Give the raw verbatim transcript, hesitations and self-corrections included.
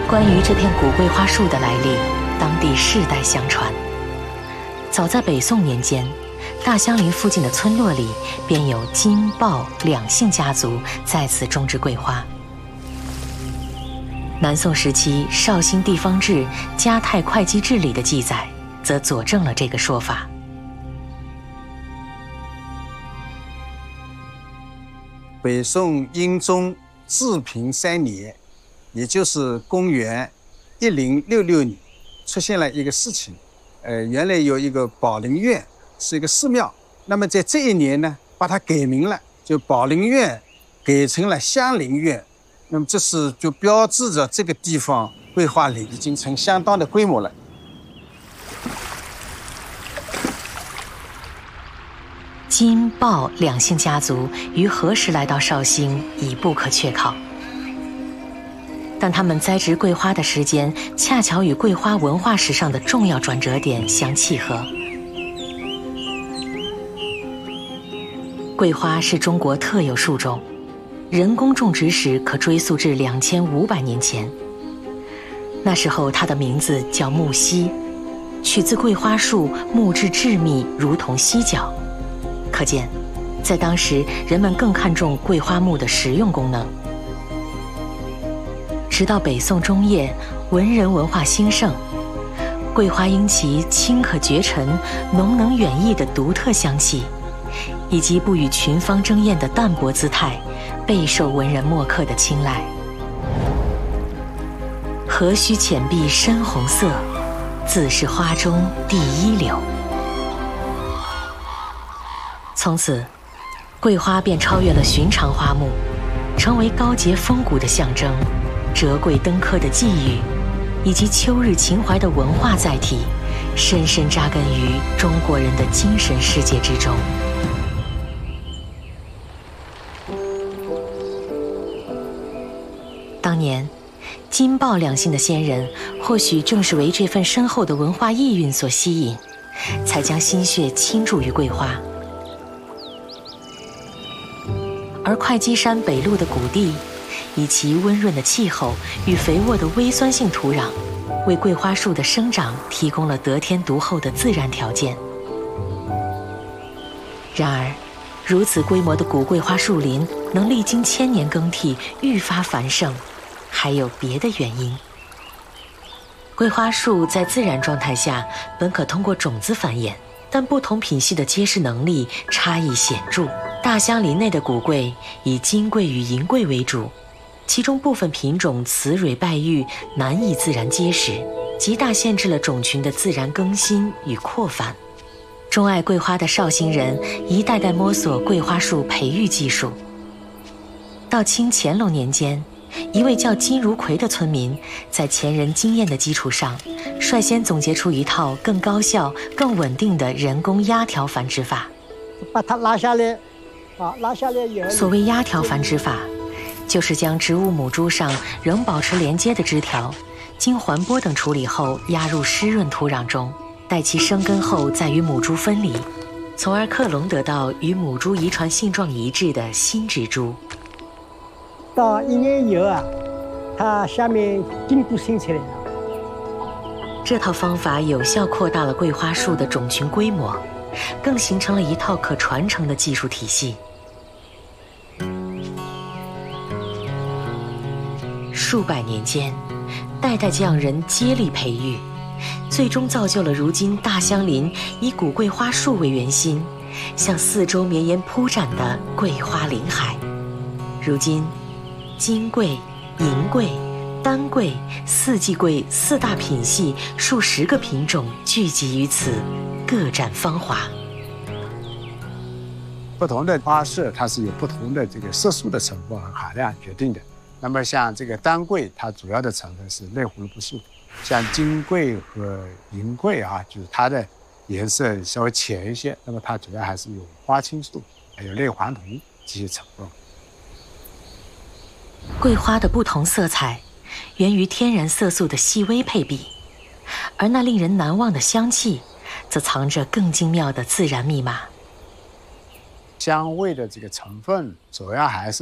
关于这片古桂花树的来历，当地世代相传。早在北宋年间，大相邻附近的村落里便有金、鲍两姓家族在此种植桂花。南宋时期绍兴地方志《嘉泰会稽志》里的记载，则佐证了这个说法。 北宋英宗治平三年，也就是公元一零六六年，出现了一个事情。呃，原来有一个宝林院，是一个寺庙。那么在这一年呢，把它改名了，就宝林院改成了香林院。那么这是就标志着这个地方桂花林已经成相当的规模了。 金、鲍两姓家族于何时来到绍兴已不可确考，但他们栽植桂花的时间恰巧与桂花文化史上的重要转折点相契合。桂花是中国特有树种，人工种植史可追溯至两千五百年前。那时候它的名字叫木犀，取自桂花树木质致密，如同犀角。可见，在当时人们更看重桂花木的实用功能。直到北宋中叶，文人文化兴盛，桂花因其清可绝尘、浓能远溢的独特香气，以及不与群芳争艳的淡泊姿态，备受文人墨客的青睐。何须浅碧深红色，自是花中第一柳。从此，桂花便超越了寻常花木，成为高洁风骨的象征，折桂登科的寄语，以及秋日情怀的文化载体，深深扎根于中国人的精神世界之中。当年，金、鲍两姓的先人，或许正是为这份深厚的文化意蕴所吸引，才将心血倾注于桂花。而会稽山北麓的谷地，以其温润的气候与肥沃的微酸性土壤，为桂花树的生长提供了得天独厚的自然条件。然而，如此规模的古桂花树林能历经千年更替，愈发繁盛，还有别的原因。桂花树在自然状态下本可通过种子繁衍，但不同品系的结实能力差异显著。大相林内的古桂以金桂与银桂为主，其中部分品种雌蕊败育，难以自然结实，极大限制了种群的自然更新与扩繁。钟爱桂花的绍兴人一代代摸索桂花树培育技术。到清乾隆年间，一位叫金如奎的村民，在前人经验的基础上，率先总结出一套更高效、更稳定的人工压条繁殖法。 把它拉下来，啊，拉下来以后， 所谓压条繁殖法，就是将植物母株上仍保持连接的枝条，经环播等处理后压入湿润土壤中，待其生根后再与母株分离，从而克隆得到与母株遗传性状一致的新植株。 到一年以后啊，它下面茎都生出来了。 这套方法有效扩大了桂花树的种群规模，更形成了一套可传承的技术体系。数百年间，代代匠人接力培育，最终造就了如今大相林以古桂花树为圆心，向四周绵延铺展的桂花林海。如今，金桂、银桂、丹桂、四季桂四大品系数十个品种聚集于此，各展芳华。 不同的花色它是有不同的这个色素的成分和含量决定的。那么像这个丹桂，它主要的成分是类胡萝卜素；像金桂和银桂啊，就是它的颜色稍微浅一些，那么它主要还是有花青素，还有类黄酮这些成分。 桂花的不同色彩源于天然色素的细微配比，而那令人难忘的香气则藏着更精妙的自然密码。 香味的这个成分主要还是